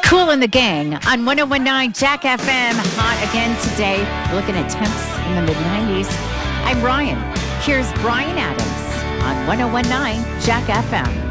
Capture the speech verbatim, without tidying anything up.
Kool and the Gang on one oh one point nine Jack F M. Hot again today. We're looking at temps in the mid nineties. I'm Ryan. Here's Brian Adams on one oh one point nine Jack F M.